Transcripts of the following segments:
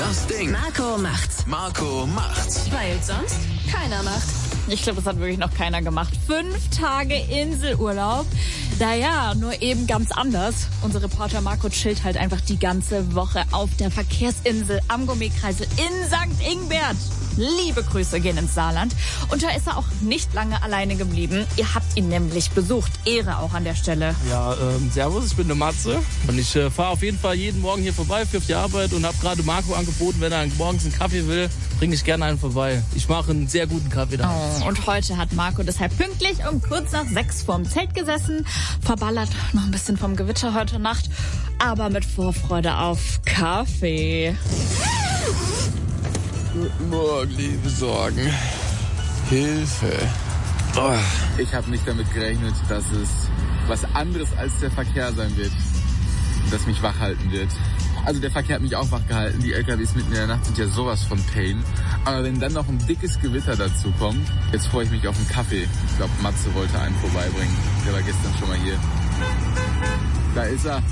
Das Ding. Marco macht's. Marco macht's. Weil sonst keiner macht. Ich glaube, das hat wirklich noch keiner gemacht. 5 Tage Inselurlaub. Naja, nur eben ganz anders. Unser Reporter Marco chillt halt einfach die ganze Woche auf der Verkehrsinsel am Gummikreisel in St. Ingbert. Liebe Grüße gehen ins Saarland. Und da ist er auch nicht lange alleine geblieben. Ihr habt ihn nämlich besucht. Ehre auch an der Stelle. Ja, servus, ich bin der Matze. Und ich fahre auf jeden Fall jeden Morgen hier vorbei für die Arbeit und habe gerade Marco angeboten, wenn er morgens einen Kaffee will, bringe ich gerne einen vorbei. Ich mache einen sehr guten Kaffee da. Oh, und heute hat Marco deshalb pünktlich um kurz nach 6 vorm Zelt gesessen, verballert noch ein bisschen vom Gewitter heute Nacht, aber mit Vorfreude auf Kaffee. Guten Morgen, liebe Sorgen. Hilfe. Oh. Ich habe nicht damit gerechnet, dass es was anderes als der Verkehr sein wird. Das mich wach halten wird. Also der Verkehr hat mich auch wach gehalten. Die LKWs mitten in der Nacht sind ja sowas von Pain. Aber wenn dann noch ein dickes Gewitter dazu kommt, jetzt freue ich mich auf einen Kaffee. Ich glaube, Matze wollte einen vorbeibringen. Der war gestern schon mal hier. Da ist er.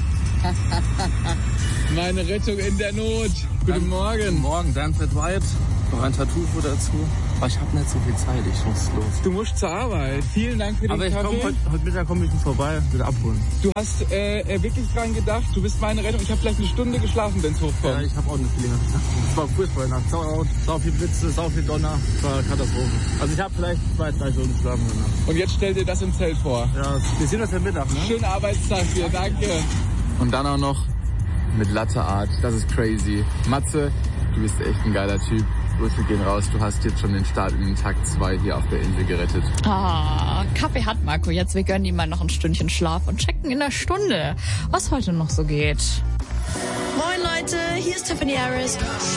Meine Rettung in der Not. Guten Morgen. Guten Morgen, Danfred White. Noch ein Tattoo dazu. Aber ich habe nicht so viel Zeit, ich muss los. Du musst zur Arbeit. Vielen Dank für den Kaffee. Aber heute Mittag komme ich vorbei, wieder abholen. Du hast wirklich dran gedacht, du bist meine Rettung. Ich habe vielleicht eine Stunde geschlafen, wenn es hochkommt. Ja, ich habe auch eine Feeling. Es war furchtbar in der Nacht. Sau viel Blitze, sau viel Donner. Es war eine Katastrophe. Also ich habe vielleicht 2-3 Stunden geschlafen in der Nacht. Und jetzt stell dir das im Zelt vor. Ja, wir sehen uns ja Mittag, ne? Schönen Arbeitstag dir, danke. Und dann auch noch mit Latte Art. Das ist crazy. Matze, du bist echt ein geiler Typ. Grüße gehen raus. Du hast jetzt schon den Start in den Tag 2 hier auf der Insel gerettet. Kaffee hat Marco jetzt. Wir gönnen ihm mal noch ein Stündchen Schlaf und checken in der Stunde, was heute noch so geht. Moin Leute, hier ist Tiffany Harris.